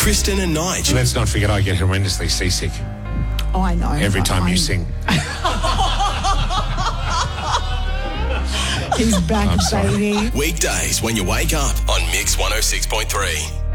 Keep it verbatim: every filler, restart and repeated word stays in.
Kristen and Nige. Let's not forget I get horrendously seasick Oh, I know. every time I, you sing. He's back, I'm sorry. baby. Weekdays when you wake up on Mix one oh six point three.